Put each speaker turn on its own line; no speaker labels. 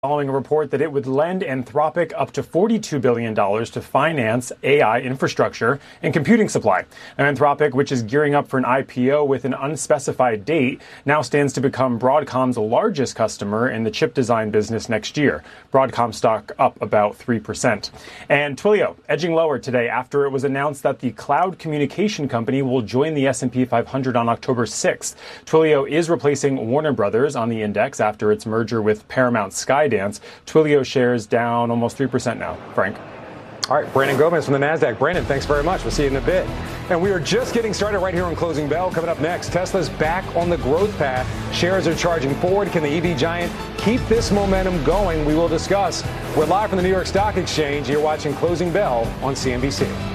following a report that it would lend Anthropic up to $42 billion to finance AI infrastructure and computing supply. Now, Anthropic, which is gearing up for an IPO with an unspecified date, now stands to become Broadcom's largest customer in the chip design business next year. Broadcom stock up about 3%. And Twilio edging lower today after it was announced that the cloud communication company will join the S&P 500 on October 6th. Twilio is replacing Warner Brothers on the index after its merger with Paramount Skydance. Twilio shares down almost 3% now. Frank.
All right, Brandon Gomez from the NASDAQ. Brandon, thanks very much. We'll see you in a bit. And we are just getting started right here on Closing Bell. Coming up next, Tesla's back on the growth path. Shares are charging forward. Can the EV giant keep this momentum going? We will discuss. We're live from the New York Stock Exchange. You're watching Closing Bell on CNBC.